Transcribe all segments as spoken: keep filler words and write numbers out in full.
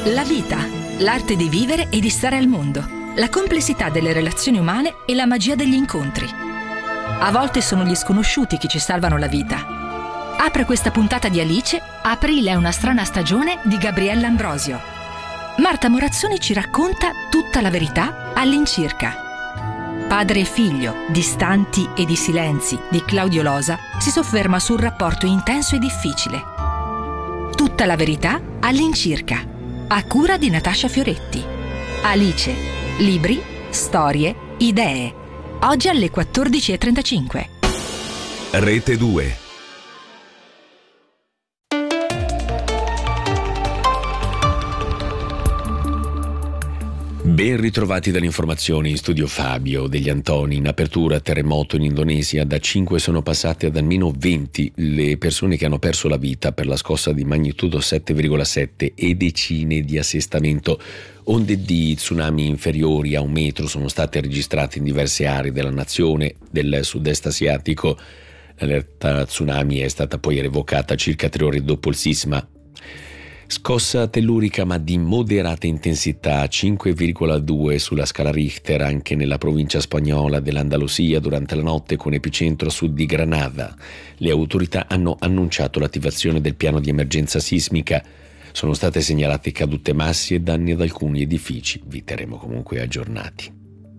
La vita, l'arte di vivere e di stare al mondo, la complessità delle relazioni umane e la magia degli incontri. A volte sono gli sconosciuti che ci salvano la vita. Apre questa puntata di Alice, Aprile è una strana stagione di Gabriella Ambrosio. Marta Morazzoni ci racconta tutta la verità all'incirca. Padre e figlio, distanti e di silenzi, di Claudio Losa, si sofferma su un rapporto intenso e difficile. Tutta la verità all'incirca, a cura di Natascia Fioretti. Alice, libri, storie, idee. Oggi alle quattordici e trentacinque. Rete due. Ben ritrovati dalle informazioni, in studio Fabio degli Antoni. In apertura, terremoto in Indonesia, da cinque sono passate ad almeno venti le persone che hanno perso la vita per la scossa di magnitudo sette virgola sette e decine di assestamento. Onde di tsunami inferiori a un metro sono state registrate in diverse aree della nazione del sud-est asiatico. L'allerta tsunami è stata poi revocata circa tre ore dopo il sisma. Scossa tellurica ma di moderata intensità, cinque virgola due sulla scala Richter, anche nella provincia spagnola dell'Andalusia durante la notte, con epicentro a sud di Granada. Le autorità hanno annunciato l'attivazione del piano di emergenza sismica. Sono state segnalate cadute massi e danni ad alcuni edifici. Vi terremo comunque aggiornati.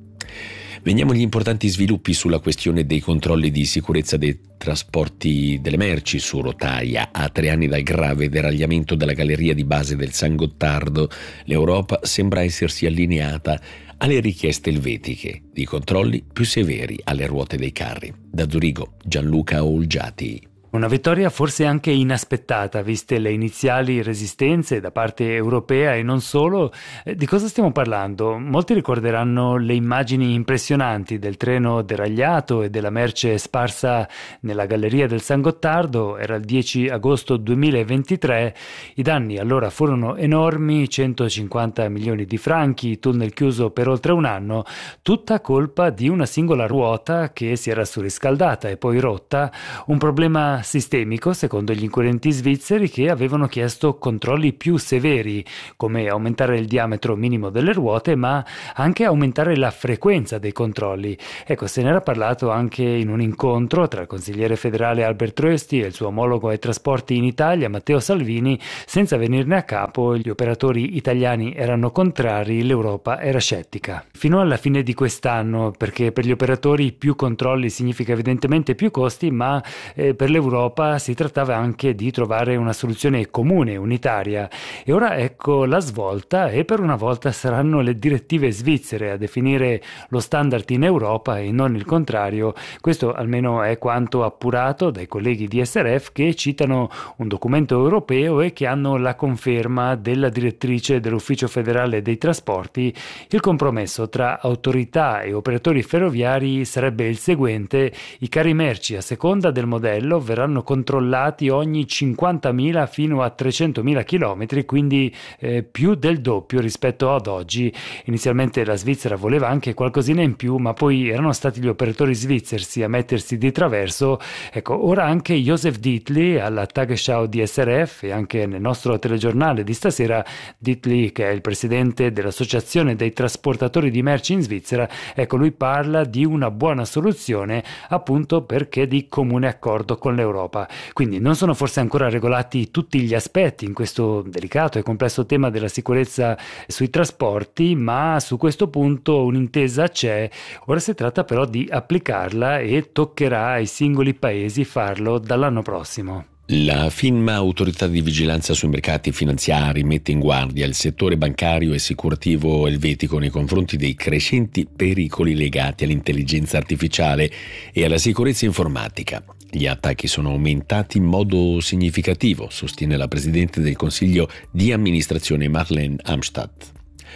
Veniamo agli importanti sviluppi sulla questione dei controlli di sicurezza dei trasporti delle merci su rotaia. A tre anni dal grave deragliamento della galleria di base del San Gottardo, l'Europa sembra essersi allineata alle richieste elvetiche di controlli più severi alle ruote dei carri. Da Zurigo, Gianluca Olgiati. Una vittoria forse anche inaspettata, viste le iniziali resistenze da parte europea e non solo. Di cosa stiamo parlando? Molti ricorderanno le immagini impressionanti del treno deragliato e della merce sparsa nella galleria del San Gottardo. Era il dieci agosto duemilaventitré. I danni allora furono enormi, centocinquanta milioni di franchi, tunnel chiuso per oltre un anno, tutta colpa di una singola ruota che si era surriscaldata e poi rotta, un problema sistemico secondo gli inquirenti svizzeri, che avevano chiesto controlli più severi, come aumentare il diametro minimo delle ruote ma anche aumentare la frequenza dei controlli. Ecco, se ne era parlato anche in un incontro tra il consigliere federale Albert Rösti e il suo omologo ai trasporti in Italia Matteo Salvini. Senza venirne a capo, gli operatori italiani erano contrari, l'Europa era scettica. Fino alla fine di quest'anno, perché per gli operatori più controlli significa evidentemente più costi, ma eh, per l'Europa Europa si trattava anche di trovare una soluzione comune, unitaria. E ora ecco la svolta, e per una volta saranno le direttive svizzere a definire lo standard in Europa e non il contrario. Questo almeno è quanto appurato dai colleghi di S R F, che citano un documento europeo e che hanno la conferma della direttrice dell'Ufficio federale dei trasporti. Il compromesso tra autorità e operatori ferroviari sarebbe il seguente: i carri merci a seconda del modello verranno controllati ogni cinquantamila fino a trecentomila chilometri, quindi eh, più del doppio rispetto ad oggi. Inizialmente la Svizzera voleva anche qualcosina in più, ma poi erano stati gli operatori svizzeri a mettersi di traverso. Ecco, ora anche Josef Dietli alla Tagesschau di S R F e anche nel nostro telegiornale di stasera, Dietli, che è il presidente dell'Associazione dei trasportatori di merci in Svizzera, ecco, lui parla di una buona soluzione, appunto perché di comune accordo con l'Europa. Quindi non sono forse ancora regolati tutti gli aspetti in questo delicato e complesso tema della sicurezza sui trasporti, ma su questo punto un'intesa c'è. Ora si tratta però di applicarla e toccherà ai singoli paesi farlo dall'anno prossimo. La FINMA, Autorità di Vigilanza sui Mercati Finanziari, mette in guardia il settore bancario e assicurativo elvetico nei confronti dei crescenti pericoli legati all'intelligenza artificiale e alla sicurezza informatica. Gli attacchi sono aumentati in modo significativo, sostiene la Presidente del Consiglio di amministrazione Marlene Amstadt.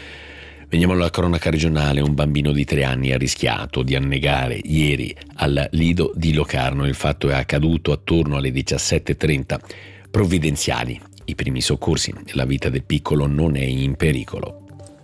Veniamo alla cronaca regionale. Un bambino di tre anni ha rischiato di annegare ieri al Lido di Locarno. Il fatto è accaduto attorno alle diciassette e trenta. Provvidenziali i primi soccorsi. La vita del piccolo non è in pericolo.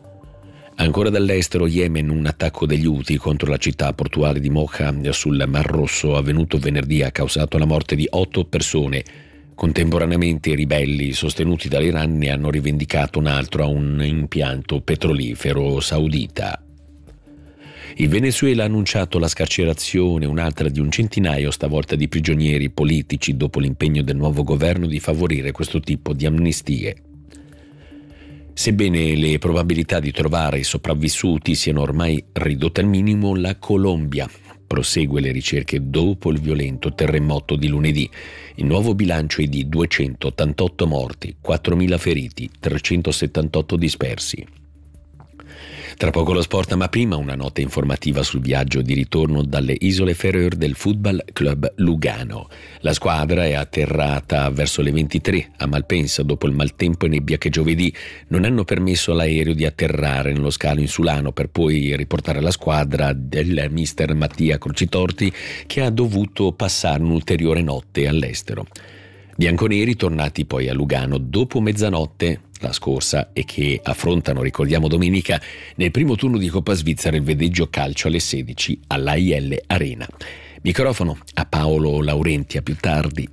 Ancora dall'estero, Yemen, un attacco degli Houthi contro la città portuale di Mocha sul Mar Rosso avvenuto venerdì ha causato la morte di otto persone. Contemporaneamente i ribelli sostenuti dall'Iran ne hanno rivendicato un altro a un impianto petrolifero saudita. Il Venezuela ha annunciato la scarcerazione, un'altra di un centinaio stavolta di prigionieri politici, dopo l'impegno del nuovo governo di favorire questo tipo di amnistie. Sebbene le probabilità di trovare i sopravvissuti siano ormai ridotte al minimo, la Colombia prosegue le ricerche dopo il violento terremoto di lunedì. Il nuovo bilancio è di duecentottantotto morti, quattromila feriti, trecentosettantotto dispersi. Tra poco lo sport, ma prima una nota informativa sul viaggio di ritorno dalle Isole Færøer del Football Club Lugano. La squadra è atterrata verso le ventitré a Malpensa dopo il maltempo e nebbia che giovedì non hanno permesso all'aereo di atterrare nello scalo insulano, per poi riportare la squadra del mister Mattia Crocitorti, che ha dovuto passare un'ulteriore notte all'estero. Bianconeri tornati poi a Lugano dopo mezzanotte la scorsa e che affrontano, ricordiamo domenica, nel primo turno di Coppa Svizzera il Vedeggio Calcio alle sedici all'A I L Arena. Microfono a Paolo Laurenti, a più tardi.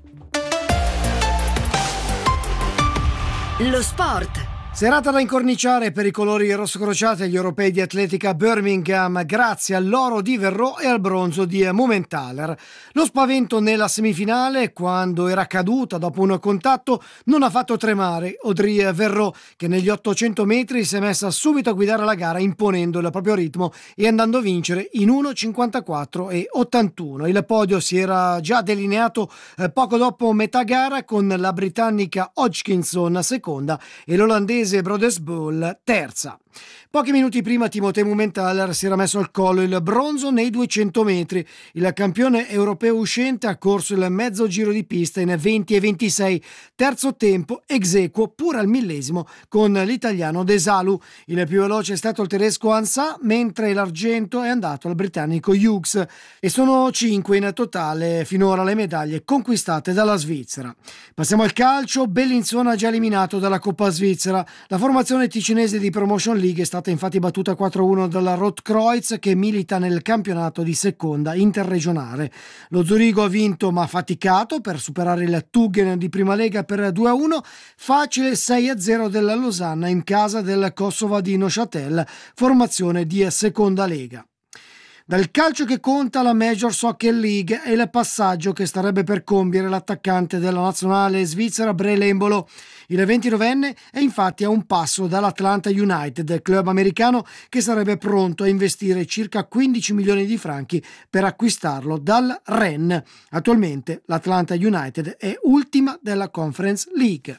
Lo sport. Serata da incorniciare per i colori rossocrociati agli europei di atletica Birmingham grazie all'oro di Verreaux e al bronzo di Mumenthaler. Lo spavento nella semifinale, quando era caduta dopo un contatto, non ha fatto tremare Audrey Verreaux, che negli ottocento metri si è messa subito a guidare la gara imponendo il proprio ritmo e andando a vincere in uno cinquantaquattro e ottantuno. Il podio si era già delineato eh, poco dopo metà gara, con la britannica Hodgkinson seconda e l'olandese Brodesbull terza. Pochi minuti prima Timothée Mumenthaler si era messo al collo il bronzo nei duecento metri. Il campione europeo uscente ha corso il mezzo giro di pista in venti e ventisei, terzo tempo ex equo pur al millesimo con l'italiano Desalu. Il più veloce è stato il tedesco Ansah, mentre l'argento è andato al britannico Hughes, e sono cinque in totale finora le medaglie conquistate dalla Svizzera. Passiamo al calcio. Bellinzona ha già eliminato dalla Coppa Svizzera. La formazione ticinese di Promotion League è stata infatti battuta quattro a uno dalla Rotkreuz, che milita nel campionato di seconda interregionale. Lo Zurigo ha vinto ma faticato per superare il Tuggen di prima lega per due a uno, facile sei a zero della Losanna in casa del Kosovo di Neuchâtel, formazione di seconda lega. Dal calcio che conta la Major Soccer League è il passaggio che starebbe per compiere l'attaccante della nazionale svizzera Brele Embolo. Il ventinovenne è infatti a un passo dall'Atlanta United, club americano che sarebbe pronto a investire circa quindici milioni di franchi per acquistarlo dal Rennes. Attualmente l'Atlanta United è ultima della Conference League.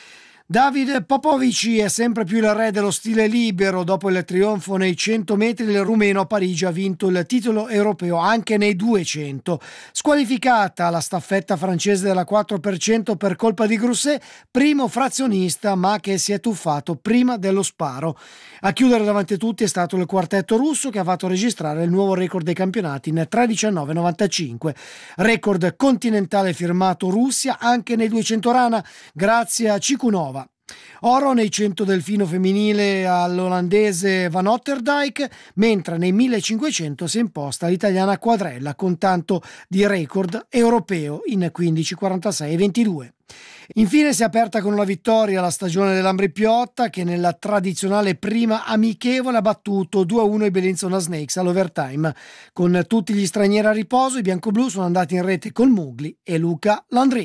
David Popovici è sempre più il re dello stile libero. Dopo il trionfo nei cento metri, il rumeno a Parigi ha vinto il titolo europeo anche nei duecento. Squalificata la staffetta francese della quattro per cento per colpa di Grousset, primo frazionista ma che si è tuffato prima dello sparo. A chiudere davanti a tutti è stato il quartetto russo, che ha fatto registrare il nuovo record dei campionati in tre diciannove novantacinque. Record continentale firmato Russia anche nei duecento rana grazie a Cikunova. Oro nei cento delfino femminile all'olandese Van Otterdijk, mentre nei millecinquecento si è imposta l'italiana Quadrella con tanto di record europeo in quindici, quarantasei e ventidue. Infine si è aperta con una vittoria la stagione dell'Ambri Piotta, che nella tradizionale prima amichevole ha battuto due a uno i Bellinzona Snakes all'overtime. Con tutti gli stranieri a riposo, i biancoblù sono andati in rete con Mugli e Luca Landry.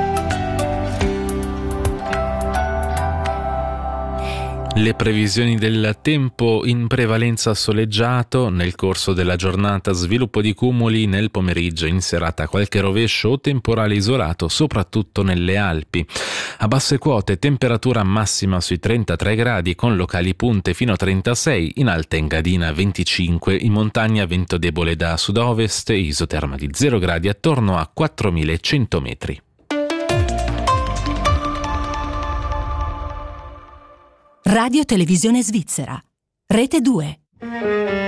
Le previsioni del tempo: in prevalenza soleggiato, nel corso della giornata sviluppo di cumuli, nel pomeriggio in serata qualche rovescio o temporale isolato, soprattutto nelle Alpi. A basse quote temperatura massima sui trentatré gradi, con locali punte fino a trentasei, in alta Engadina venticinque, in montagna vento debole da sud-ovest e isoterma di zero gradi attorno a quattromilacento metri. Radio Televisione Svizzera, Rete due.